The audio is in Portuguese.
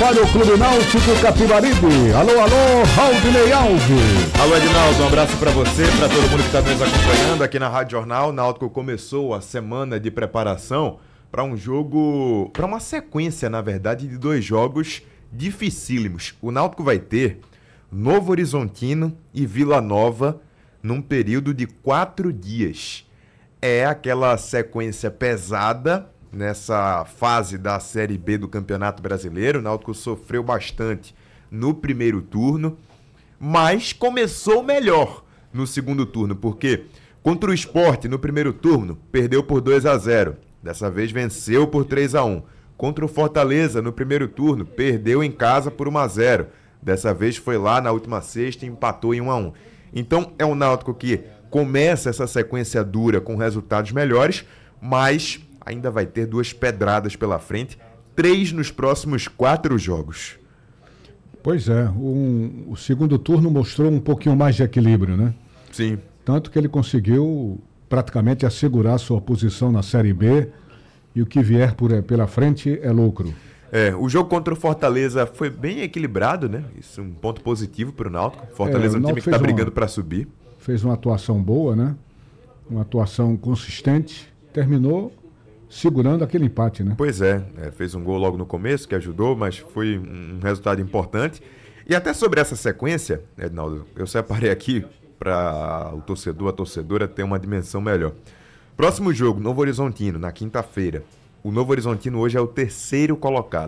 Espalha o Clube Náutico Capibaribe. Alô, alô, Raudinei Alves. Alô, Edinaldo, um abraço para você, para todo mundo que está nos acompanhando aqui na Rádio Jornal. O Náutico começou a semana de preparação para um jogo, para uma sequência, na verdade, de 2 jogos dificílimos. O Náutico vai ter Novo Horizontino e Vila Nova num período de 4 dias. É aquela sequência pesada nessa fase da Série B do Campeonato Brasileiro. O Náutico sofreu bastante no primeiro turno, mas começou melhor no segundo turno, porque contra o Sport no primeiro turno perdeu por 2-0. Dessa vez venceu por 3-1. Contra o Fortaleza no primeiro turno perdeu em casa por 1-0. Dessa vez foi lá na última sexta e empatou em 1-1. Então é um Náutico que começa essa sequência dura com resultados melhores, mas ainda vai ter 2 pedradas pela frente, 3 nos próximos 4 jogos. Pois é, o segundo turno mostrou um pouquinho mais de equilíbrio, né? Sim. Tanto que ele conseguiu praticamente assegurar sua posição na Série B, e o que vier pela frente é lucro. O jogo contra o Fortaleza foi bem equilibrado, né? Isso é um ponto positivo para o Náutico. Fortaleza é um time que está brigando para subir. Fez uma atuação boa, né? Uma atuação consistente. Terminou segurando aquele empate, né? Pois é, fez um gol logo no começo, que ajudou, mas foi um resultado importante. E até sobre essa sequência, Edinaldo, eu separei aqui para o torcedor, a torcedora ter uma dimensão melhor. Próximo jogo, Novo Horizontino, na quinta-feira. O Novo Horizontino hoje é o 3º colocado.